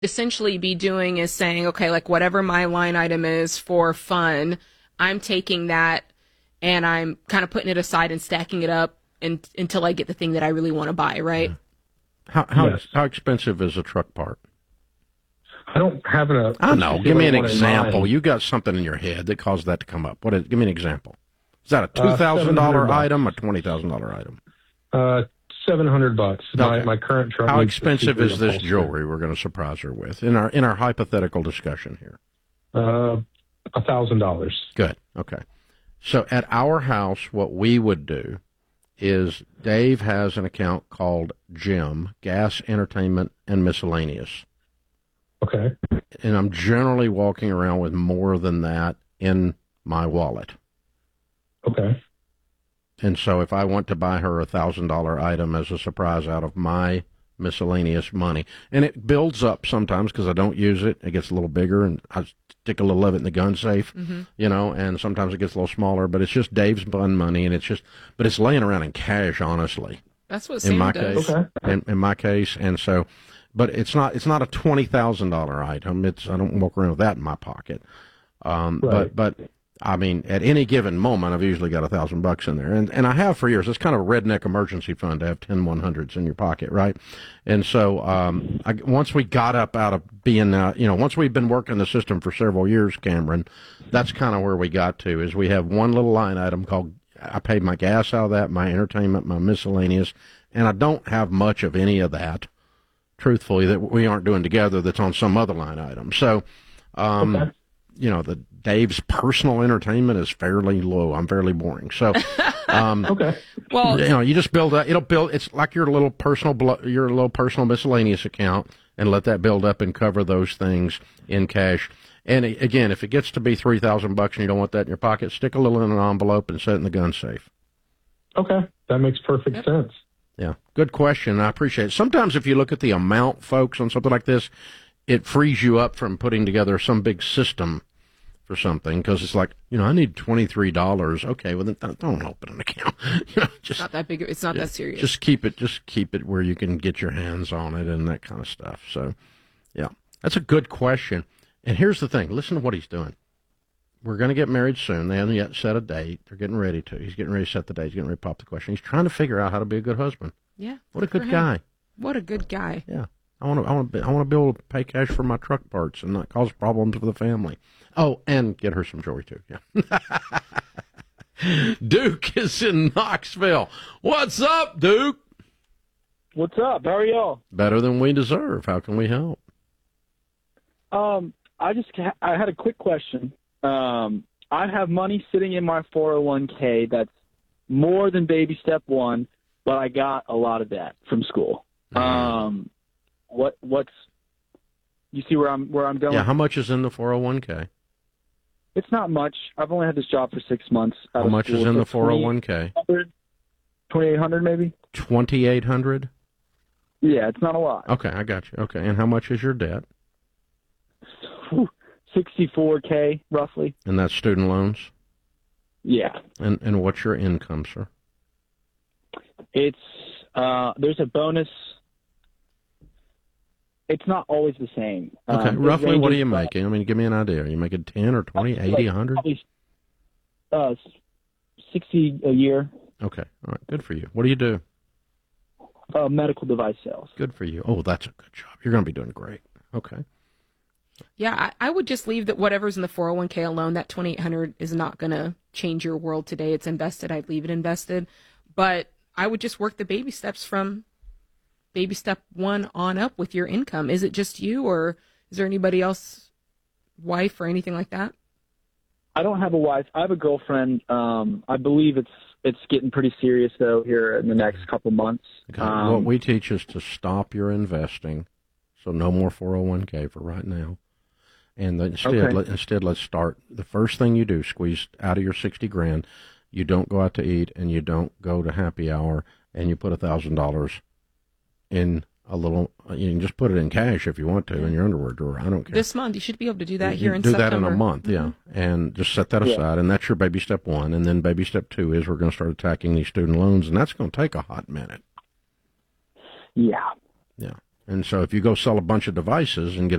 essentially be doing is saying, okay, like whatever my line item is for fun, I'm taking that and I'm kind of putting it aside and stacking it up until I get the thing that I really want to buy, right? Yeah. How Yes. how expensive is a truck part? I don't have I don't know. Give me an one in example. mind. You got something in your head that caused that to come up. Give me an example. Is that a $2,000 $700. item, a $20,000 item? $700. Okay. My current truck. How needs the expensive secret is this upholstery. jewelry we're going to surprise her with in our hypothetical discussion here? $1,000. Good. Okay. So at our house, what we would do is Dave has an account called GEM, Gas, Entertainment, and Miscellaneous. Okay. And I'm generally walking around with more than that in my wallet. Okay. And so if I want to buy her $1,000 item as a surprise out of my miscellaneous money, and it builds up sometimes because I don't use it, it gets a little bigger, and I stick a little of it in the gun safe, and sometimes it gets a little smaller, but it's just Dave's bun money, and but it's laying around in cash, honestly. That's what in Sam my does. case, Okay. in my case, and so, but it's not a $20,000 item. I don't walk around with that in my pocket. Right. But I mean, at any given moment, I've usually got $1,000 in there, and I have for years. It's kind of a redneck emergency fund to have 10 100s in your pocket, right? And so once we got up out of being, once we've been working the system for several years, Cameron, that's kind of where we got to. Is we have one little line item called, I pay my gas out of that, my entertainment, my miscellaneous, and I don't have much of any of that, truthfully, that we aren't doing together. That's on some other line item. So. Okay. The Dave's personal entertainment is fairly low. I'm fairly boring. So, Okay. Well, you just build up. It'll build. It's like your little personal miscellaneous account, and let that build up and cover those things in cash. And again, if it gets to be $3,000 and you don't want that in your pocket, stick a little in an envelope and set it in the gun safe. Okay. That makes perfect sense. Yeah, good question. I appreciate it. Sometimes if you look at the amount, folks, on something like this, it frees you up from putting together some big system for something, because it's like, I need $23. Okay, well then don't open an account. it's not that big. It's not that serious. Just keep it where you can get your hands on it and that kind of stuff. So, yeah, that's a good question. And here's the thing: listen to what he's doing. We're going to get married soon. They haven't yet set a date. They're getting ready to. He's getting ready to set the date. He's getting ready to pop the question. He's trying to figure out how to be a good husband. Yeah. What a good guy. What a good guy. Yeah. I want to be able to pay cash for my truck parts and not cause problems for the family. Oh, and get her some jewelry too. Yeah. Duke is in Knoxville. What's up, Duke? What's up? How are y'all? Better than we deserve. How can we help? I had a quick question. I have money sitting in my 401k that's more than baby step one, but I got a lot of that from school. What's you see where I'm going? Yeah, how much is in the 401k? It's not much. I've only had this job for 6 months. How much is in the 401k? 2,800 maybe. 2,800? Yeah, it's not a lot. Okay, I got you. Okay, and how much is your debt? 64K roughly. And that's student loans? Yeah. And what's your income, sir? It's there's a bonus. It's not always the same. Okay, roughly what are you making? I mean, give me an idea. Are you making 10 or 20, 80, 100? Probably 60 a year. Okay, all right, good for you. What do you do? Medical device sales. Good for you. Oh, that's a good job. You're going to be doing great. Okay. Yeah, I would just leave that whatever's in the 401k alone. That 2,800 is not going to change your world today. It's invested. I'd leave it invested. But I would just work the baby steps from baby step one on up with your income. Is it just you, or is there anybody else, wife or anything like that? I don't have a wife. I have a girlfriend. I believe it's getting pretty serious, though, here in the next couple months. Okay. What we teach is to stop your investing, so no more 401k for right now. And instead, let's start. The first thing you do, squeeze out of your 60 grand. You don't go out to eat, and you don't go to happy hour, and you put $1,000 in a little. You can just put it in cash if you want to in your underwear drawer. I don't care. This month, you should be able to do that here in do September. that in a month, yeah, and just set that aside, and that's your baby step one. And then baby step two is we're going to start attacking these student loans, and that's going to take a hot minute. Yeah. Yeah. And so if you go sell a bunch of devices and get